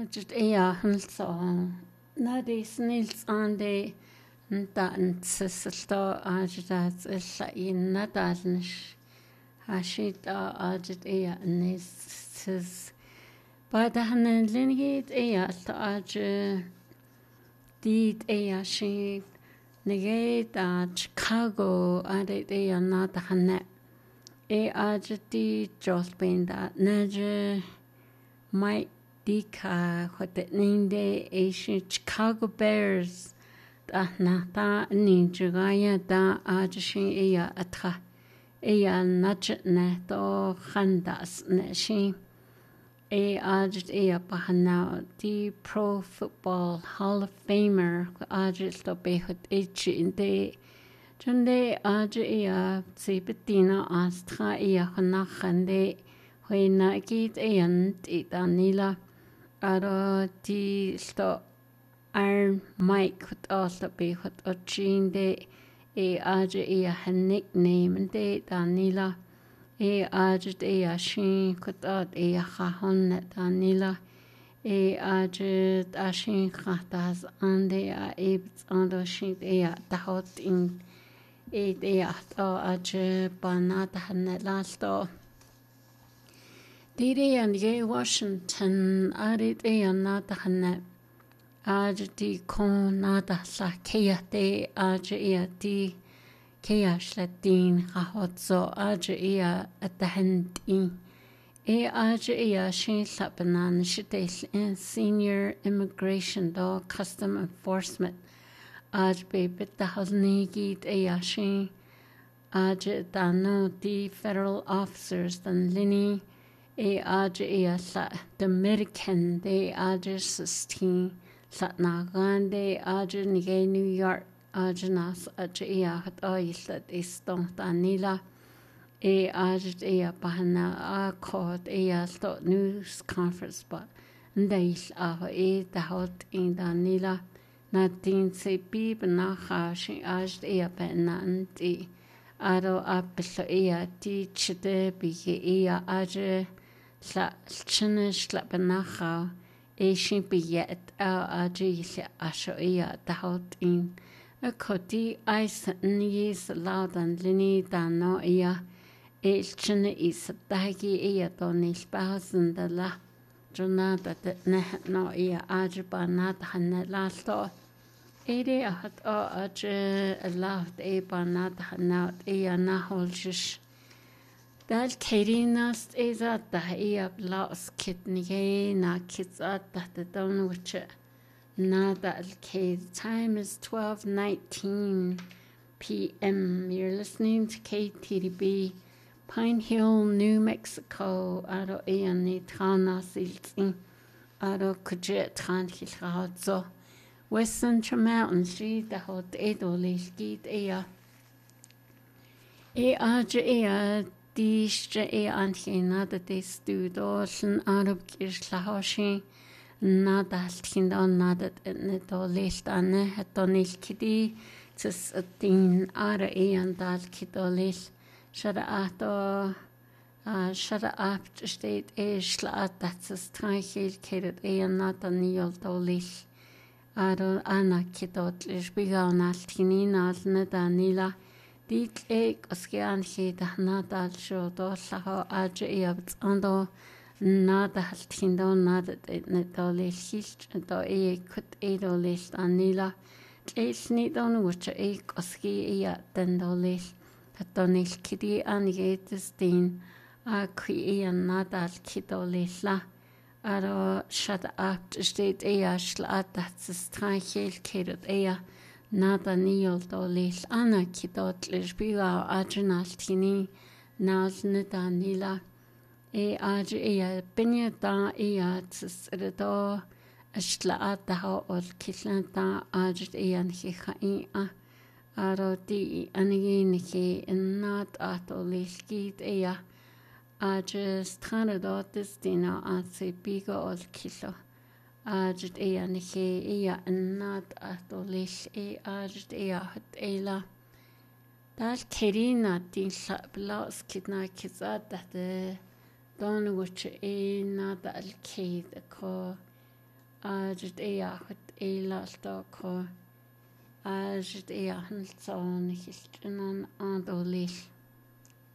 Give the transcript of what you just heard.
just so nadi snils on the dan sisto ajudat illa inna dalnish hashit ajit nis but hanen linigit to aj dit shi negate Chicago adet not hanet ajiti josbinda naje Mike Dika what the name de Asian Chicago Bears da nata ninjugaya da ajishin atra nachet neto khandas neshi ajit bahana the Pro Football Hall of Famer ajit to behut in de junde ajit sibetina astra khanachande When git Danila sto Iron Mike could also be what a gene de a nickname de Danila ajit shin could hahon Danila ajit shin khatas and ebs on the sheet tahot in ajit banat hanet lasto Didi and Ye Washington added nata hanet ajti kon nata sa keyate di keyash latin hahotso at the hand in shin sapanan shitel in senior immigration law custom enforcement bebit the hasnigit shin dano the federal officers than Linny the American de sustain Satnagan de Nige New York Nas hat that is don't Danila Bahana called stot news conference but they the hot in Danila Natin se bib nacha she penanti Ado apiso teach de bige Chinish Lapanacha, Asian be yet Ajil Asho the hot in a coti ice years loud and linny than no Chin is dagi donish thousand the la Jonata that no Ajiba not hanet last door. Ede hat laughed not hanat naholjish. Dal Kerinas is at the lost kidney na kids at the don which Nadal time is 12:19 p.m. You're listening to KTDB Pine Hill, New Mexico. Aro ni trana silti aro kujet tran West Central Mountain Street the hot edolish git Dische anhena that they stood ocean Arab Kirslahoshi Nadalkin on nadat et dolist ane hetonil kidi tis a tin ara and dal kidolis shada up state shla that's a strangel kidded not a neol dolis Aro ana kidot is bigan altinina nedanila Dit oskean he the nadal show dosaho ajabs ando nadal tindo nadat netole hilt do kut list anila nidon which oski dendolis hatonil kidi angetes din nadal kidolisla Aro shut up state shla that's strangel kidot Nada Neil Dolis Anna Kidot Lishbiga Ajinal Tini Naz Nedanila Aj Binya da Redo Ashla Daha or Kislanta Aj Hiha Aro di Anigi Not Atolis Git Aj Stranadotis Dina Anse Biga or Kilo Ajit nihe not atolish ajit hat Dal kerina din blas kidna kizat that the don which not dal kid ko Ajit eahut eilaltokro. Ajit eahnaltsoornikiltunan aandolil.